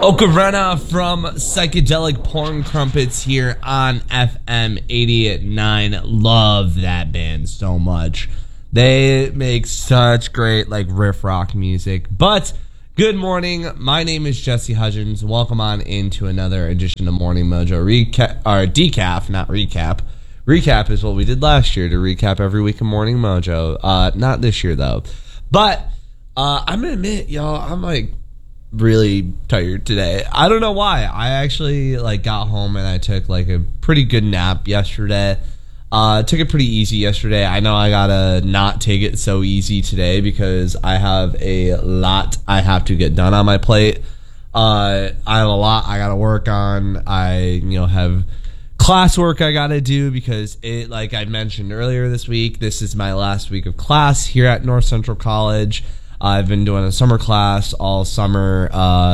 Ocarina from Psychedelic Porn Crumpets here on FM 88.9. Love that band so much. They make such great riff rock music. But good morning. My name is Jesse Hudgens. Welcome on into another edition of Morning Mojo decaf, not recap. Recap is what we did last year to recap every week of Morning Mojo. Not this year though. But I'm gonna admit, y'all, I'm really tired today. I don't know why. I actually got home and I took a pretty good nap yesterday. Took it pretty easy yesterday. I know I gotta not take it so easy today because I have a lot I have to get done on my plate. I have a lot I gotta work on. I have classwork I gotta do because it, like I mentioned earlier this week, this is my last week of class here at North Central College. I've been doing a summer class all summer,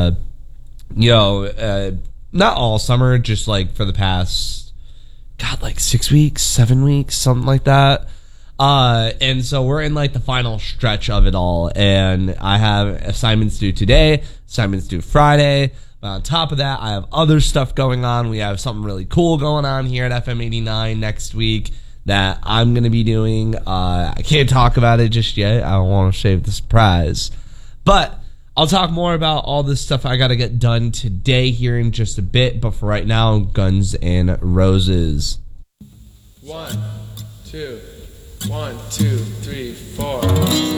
not all summer, just for the past, 6 weeks, 7 weeks, something like that. And so we're in the final stretch of it all. And I have assignments due today, assignments due Friday. But on top of that, I have other stuff going on. We have something really cool going on here at FM 89 next week that I'm going to be doing. I can't talk about it just yet. I want to save the surprise. But I'll talk more about all this stuff I got to get done today here in just a bit. But for right now, Guns N' Roses. 1, 2, 1, 2, 3, 4.